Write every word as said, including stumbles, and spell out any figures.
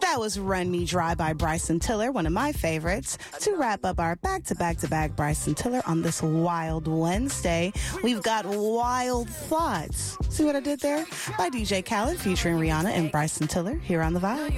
That was Run Me Dry by Bryson Tiller, one of my favorites. To wrap up our back-to-back-to-back Bryson Tiller on this Wild Wednesday, we've got Wild Thoughts. See what I did there? By D J Khaled featuring Rihanna and Bryson Tiller here on The Vibe.